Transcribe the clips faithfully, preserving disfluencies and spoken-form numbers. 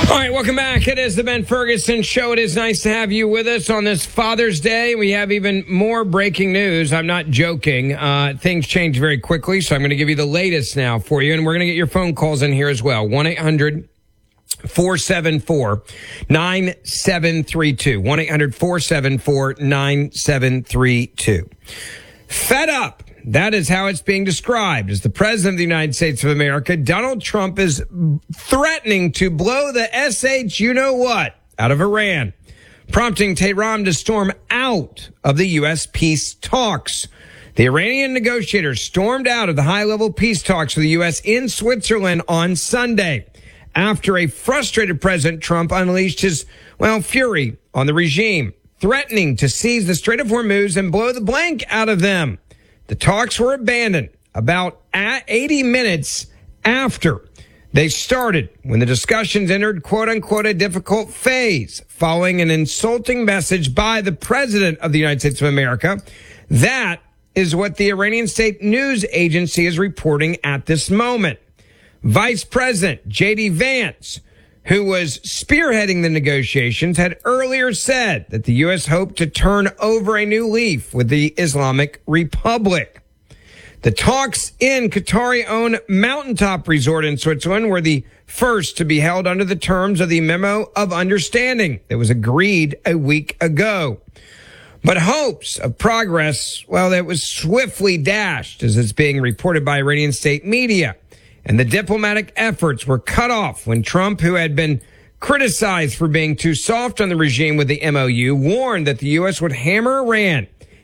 All right, welcome back. It is the Ben Ferguson Show. It is nice to have you with us on this Father's Day. We have even more breaking news. I'm not joking. Uh, things change very quickly, so I'm going to give you the latest now for you, and we're going to get your phone calls in here as well. one eight hundred four seven four nine seven three two. one eight hundred four seven four nine seven three two. Fed up. That is how it's being described as the president of the United States of America. Donald Trump is threatening to blow the S H you-know-what out of Iran, prompting Tehran to storm out of the U S peace talks. The Iranian negotiators stormed out of the high-level peace talks with the U S in Switzerland on Sunday after a frustrated President Trump unleashed his, well, fury on the regime, threatening to seize the Strait of Hormuz and blow the blank out of them. The talks were abandoned about eighty minutes after they started, when the discussions entered, quote unquote, a difficult phase following an insulting message by the president of the United States of America. That is what the Iranian state news agency is reporting at this moment. Vice President J D Vance, who was spearheading the negotiations, had earlier said that the U S hoped to turn over a new leaf with the Islamic Republic. The talks in Qatari-owned Mountaintop Resort in Switzerland were the first to be held under the terms of the Memo of Understanding that was agreed a week ago. But hopes of progress, well, that was swiftly dashed, as it's being reported by Iranian state media. And the diplomatic efforts were cut off when Trump, who had been criticized for being too soft on the regime with the M O U, warned that the U S would hammer Iran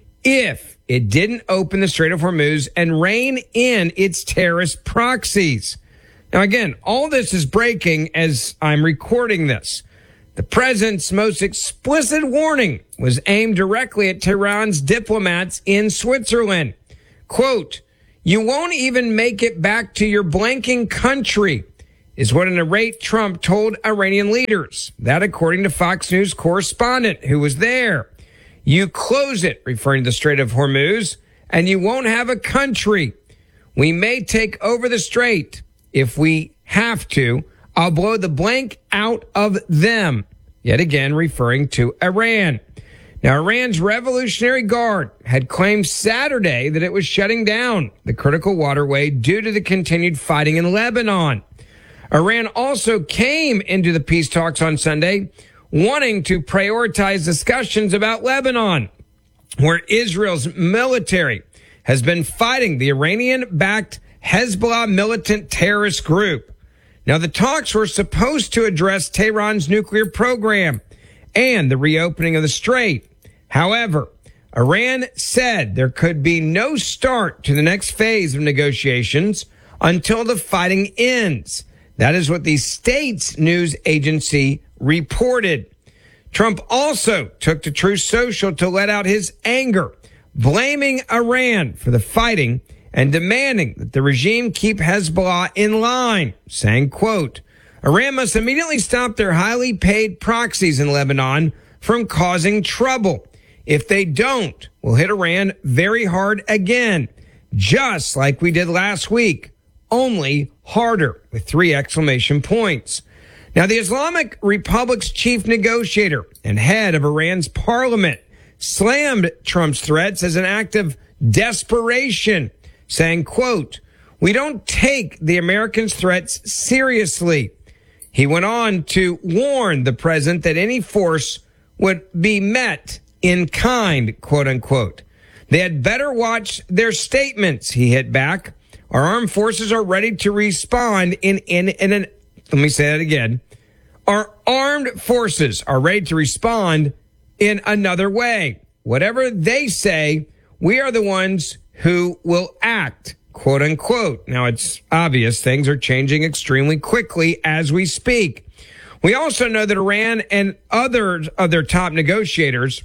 if it didn't open the Strait of Hormuz and rein in its terrorist proxies. Now, again, all this is breaking as I'm recording this. The president's most explicit warning was aimed directly at Tehran's diplomats in Switzerland. Quote, "You won't even make it back to your blanking country," is what an irate Trump told Iranian leaders. That, according to Fox News correspondent who was there. "You close it," referring to the Strait of Hormuz, "and you won't have a country. We may take over the strait. If we have to, I'll blow the blank out of them." Yet again, referring to Iran. Now, Iran's Revolutionary Guard had claimed Saturday that it was shutting down the critical waterway due to the continued fighting in Lebanon. Iran also came into the peace talks on Sunday wanting to prioritize discussions about Lebanon, where Israel's military has been fighting the Iranian-backed Hezbollah militant terrorist group. Now, the talks were supposed to address Tehran's nuclear program and the reopening of the strait. However, Iran said there could be no start to the next phase of negotiations until the fighting ends. That is what the state's news agency reported. Trump also took to Truth Social to let out his anger, blaming Iran for the fighting and demanding that the regime keep Hezbollah in line, saying, quote, "Iran must immediately stop their highly paid proxies in Lebanon from causing trouble. If they don't, we'll hit Iran very hard again, just like we did last week, only harder," with three exclamation points. Now, the Islamic Republic's chief negotiator and head of Iran's parliament slammed Trump's threats as an act of desperation, saying, quote, "We don't take the Americans' threats seriously." He went on to warn the president that any force would be met in kind, quote unquote. "They had better watch their statements," he hit back. "Our armed forces are ready to respond in, in, in an, let me say that again. Our armed forces are ready to respond in another way. Whatever they say, we are the ones who will act," quote unquote. Now, it's obvious things are changing extremely quickly as we speak. We also know that Iran and other of their top negotiators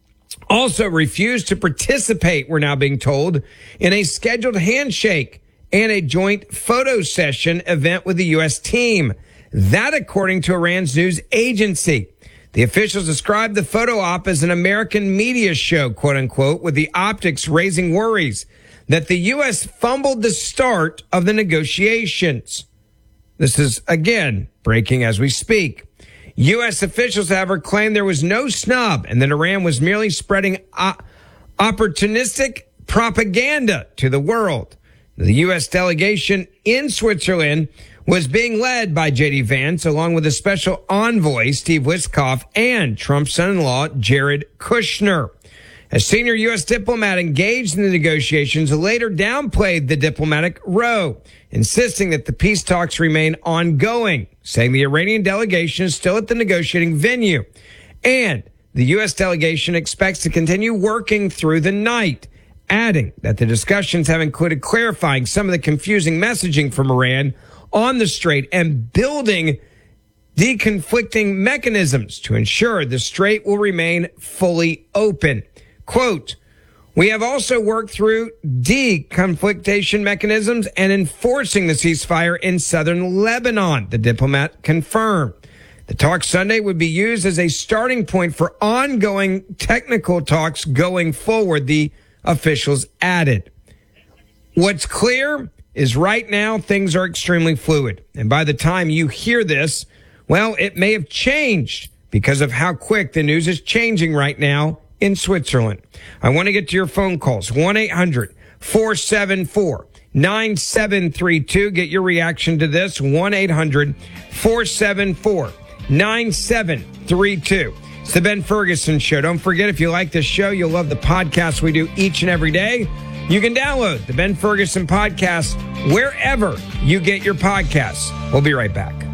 also refused to participate, we're now being told, in a scheduled handshake and a joint photo session event with the U S team. That, according to Iran's news agency. The officials described the photo op as an American media show, quote unquote, with the optics raising worries that the U S fumbled the start of the negotiations. This is, again, breaking as we speak. U S officials, however, claimed there was no snub and that Iran was merely spreading uh, opportunistic propaganda to the world. The U S delegation in Switzerland was being led by J D Vance, along with a special envoy, Steve Witkoff, and Trump's son-in-law, Jared Kushner. A senior U S diplomat engaged in the negotiations later downplayed the diplomatic row, insisting that the peace talks remain ongoing, saying the Iranian delegation is still at the negotiating venue. And the U S delegation expects to continue working through the night, adding that the discussions have included clarifying some of the confusing messaging from Iran on the Strait and building deconflicting mechanisms to ensure the Strait will remain fully open. Quote, we have also worked through deconflictation mechanisms and enforcing the ceasefire in southern Lebanon, the diplomat confirmed. The talks Sunday would be used as a starting point for ongoing technical talks going forward, the officials added. What's clear is right now things are extremely fluid. And by the time you hear this, well, it may have changed because of how quick the news is changing right now in Switzerland. I want to get to your phone calls. one eight hundred four seven four nine seven three two. Get your reaction to this. one eight hundred four seven four nine seven three two. It's the Ben Ferguson Show. Don't forget, if you like this show, you'll love the podcast we do each and every day. You can download the Ben Ferguson Podcast wherever you get your podcasts. We'll be right back.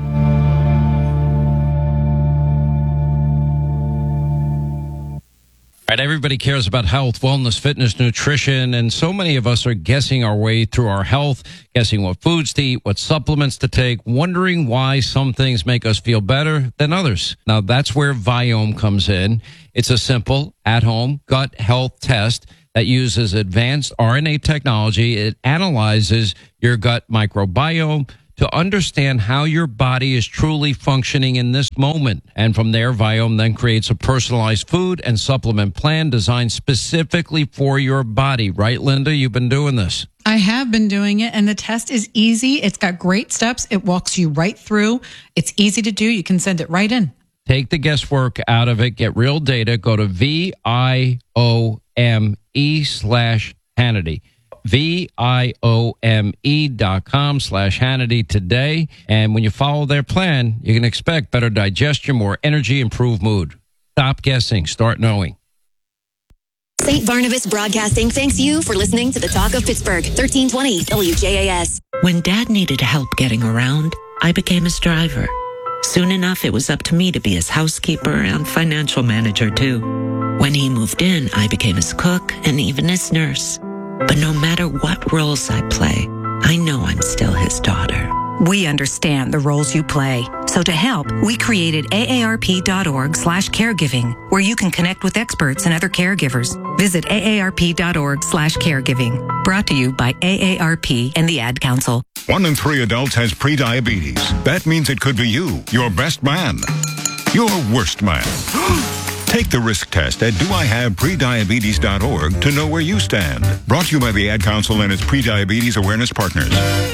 All right, everybody cares about health, wellness, fitness, nutrition, and so many of us are guessing our way through our health, guessing what foods to eat, what supplements to take, wondering why some things make us feel better than others. Now, that's where Viome comes in. It's a simple, at-home gut health test that uses advanced R N A technology. It analyzes your gut microbiome to understand how your body is truly functioning in this moment. And from there, Viome then creates a personalized food and supplement plan designed specifically for your body. Right, Linda? You've been doing this. I have been doing it, and the test is easy. It's got great steps. It walks you right through. It's easy to do. You can send it right in. Take the guesswork out of it. Get real data. Go to V I O M E slash Hannity. V I O M E dot com slash Hannity today. And when you follow their plan, you can expect better digestion, more energy, improved mood. Stop guessing. Start knowing. Saint Barnabas Broadcasting thanks you for listening to the Talk of Pittsburgh, thirteen twenty W J A S. When Dad needed help getting around, I became his driver. Soon enough, it was up to me to be his housekeeper and financial manager, too. When he moved in, I became his cook and even his nurse. But no matter what roles I play, I know I'm still his daughter. We understand the roles you play. So to help, we created A A R P dot org slash caregiving, where you can connect with experts and other caregivers. Visit A A R P dot org slash caregiving. Brought to you by A A R P and the Ad Council. One in three adults has prediabetes. That means it could be you, your best man, your worst man. Take the risk test at do I have prediabetes dot org to know where you stand. Brought to you by the Ad Council and its Prediabetes Awareness Partners.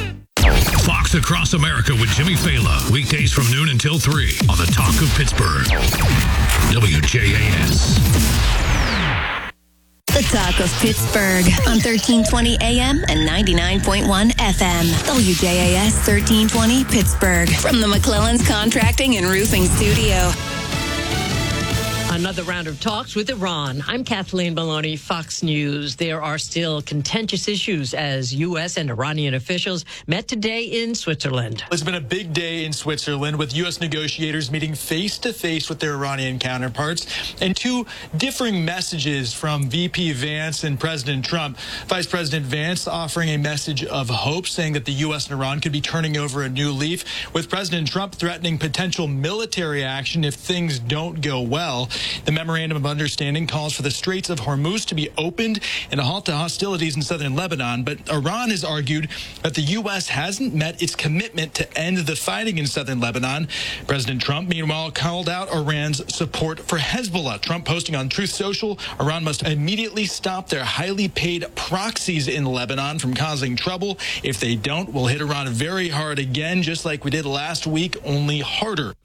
Fox Across America with Jimmy Fela. Weekdays from noon until three on the Talk of Pittsburgh. W J A S. The Talk of Pittsburgh on thirteen twenty A M and ninety-nine point one F M. W J A S thirteen twenty Pittsburgh. From the McClellan's Contracting and Roofing Studio. Another round of talks with Iran. I'm Kathleen Maloney, Fox News. There are still contentious issues as U S and Iranian officials met today in Switzerland. It's been a big day in Switzerland with U S negotiators meeting face-to-face with their Iranian counterparts and two differing messages from V P Vance and President Trump. Vice President Vance offering a message of hope, saying that the U S and Iran could be turning over a new leaf, with President Trump threatening potential military action if things don't go well. The Memorandum of Understanding calls for the Straits of Hormuz to be opened and a halt to hostilities in southern Lebanon. But Iran has argued that the U S hasn't met its commitment to end the fighting in southern Lebanon. President Trump, meanwhile, called out Iran's support for Hezbollah. Trump posting on Truth Social, Iran must immediately stop their highly paid proxies in Lebanon from causing trouble. If they don't, we'll hit Iran very hard again, just like we did last week, only harder.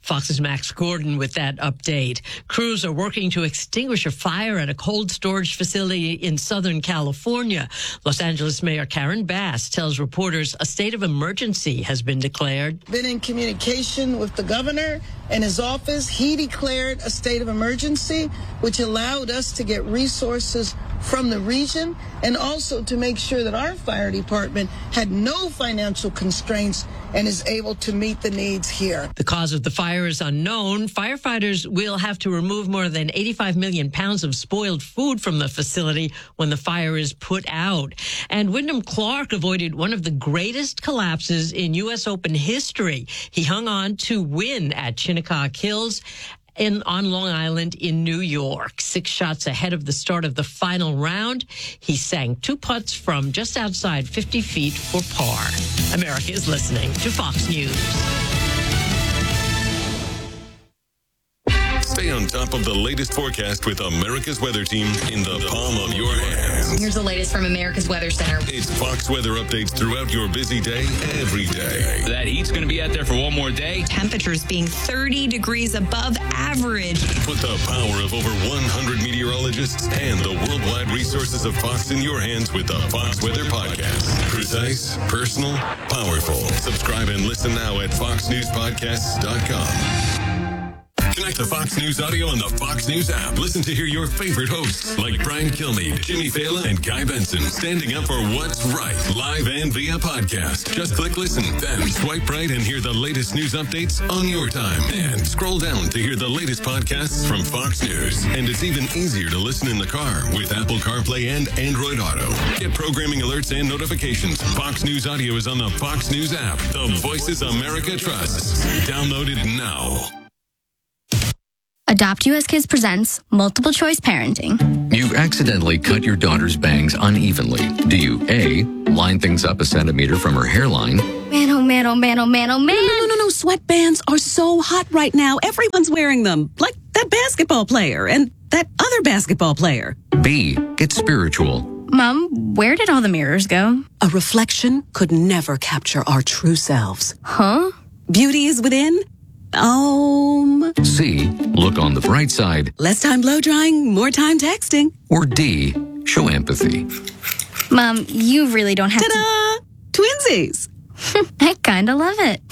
Fox's Max Gordon with that update. Crews are working to extinguish a fire at a cold storage facility in Southern California. Los Angeles Mayor Karen Bass tells reporters a state of emergency has been declared. Been in communication with the governor and his office. He declared a state of emergency, which allowed us to get resources from the region and also to make sure that our fire department had no financial constraints and is able to meet the needs here. The cause of the fire is unknown. Firefighters will have to remove more than eighty-five million pounds of spoiled food from the facility when the fire is put out. And Wyndham Clark avoided one of the greatest collapses in U S Open history. He hung on to win at Shinnecock Hills in on Long Island in New York. Six shots ahead of the start of the final round, he sank two putts from just outside fifty feet for par. America is listening to Fox News. Stay on top of the latest forecast with America's Weather Team in the palm of your hands. Here's the latest from America's Weather Center. It's Fox weather updates throughout your busy day, every day. That heat's going to be out there for one more day. Temperatures being thirty degrees above average. Put the power of over one hundred meteorologists and the worldwide resources of Fox in your hands with the Fox Weather Podcast. Precise, personal, powerful. Subscribe and listen now at fox news podcasts dot com. Connect to Fox News Audio on the Fox News app. Listen to hear your favorite hosts like Brian Kilmeade, Jimmy Fallon, and Guy Benson standing up for what's right, live and via podcast. Just click listen, then swipe right and hear the latest news updates on your time. And scroll down to hear the latest podcasts from Fox News. And it's even easier to listen in the car with Apple CarPlay and Android Auto. Get programming alerts and notifications. Fox News Audio is on the Fox News app. The voices America trusts. Download it now. Adopt U S Kids presents Multiple Choice Parenting. You've accidentally cut your daughter's bangs unevenly. Do you A, line things up a centimeter from her hairline? Man, oh man, oh man, oh man, oh man. No, no, no, no. Sweatbands are so hot right now. Everyone's wearing them. Like that basketball player and that other basketball player. B, get spiritual. Mom, where did all the mirrors go? A reflection could never capture our true selves. Huh? Beauty is within. Um. C, look on the bright side. Less time blow drying, more time texting. Or D, show empathy. Mom, you really don't have Ta-da! to... Twinsies! I kinda love it.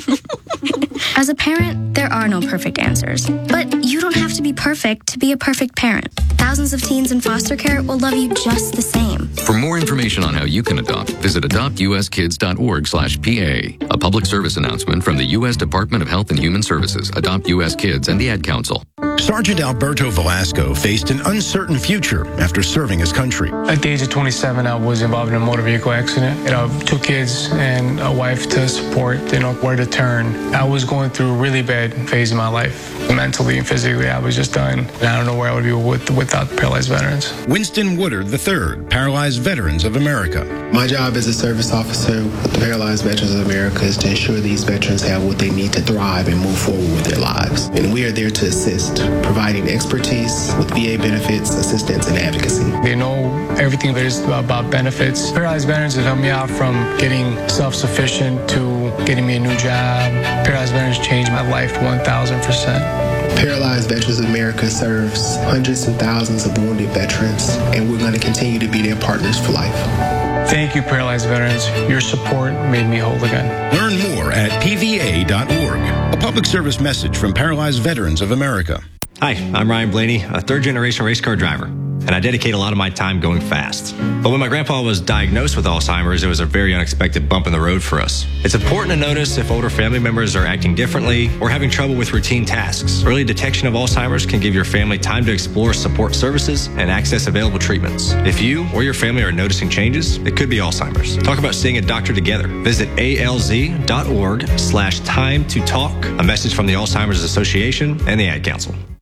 As a parent, there are no perfect answers. But you don't have to be perfect to be a perfect parent. Thousands of teens in foster care will love you just the same. For more information on how you can adopt, visit adopt u s kids dot org slash P A. A public service announcement from the U S Department of Health and Human Services, Adopt U S Kids, and the Ad Council. Sergeant Alberto Velasco faced an uncertain future after serving his country. At the age of twenty-seven, I was involved in a motor vehicle accident. You know, two kids and a wife to support, you know, where to turn. I was going through a really bad phase of my life. Mentally and physically, I was just done. And I don't know where I would be with, without paralyzed veterans. Winston Woodard the third, Paralyzed Veterans of America. My job as a service officer with the Paralyzed Veterans of America is to ensure these veterans have what they need to thrive and move forward with their lives. And we are there to assist, providing expertise with V A benefits, assistance, and advocacy. They know everything there is about benefits. Paralyzed Veterans have helped me out from getting self-sufficient to getting me a new job. Paralyzed Veterans changed my life one thousand percent. Paralyzed Veterans of America serves hundreds and thousands of wounded veterans, and we're going to continue to be their partners for life. Thank you, Paralyzed Veterans. Your support made me whole again. Learn more at P V A dot org. A public service message from Paralyzed Veterans of America. Hi, I'm Ryan Blaney, a third-generation race car driver, and I dedicate a lot of my time going fast. But when my grandpa was diagnosed with Alzheimer's, it was a very unexpected bump in the road for us. It's important to notice if older family members are acting differently or having trouble with routine tasks. Early detection of Alzheimer's can give your family time to explore support services and access available treatments. If you or your family are noticing changes, it could be Alzheimer's. Talk about seeing a doctor together. Visit A L Z dot org slash time to talk. A message from the Alzheimer's Association and the Ad Council.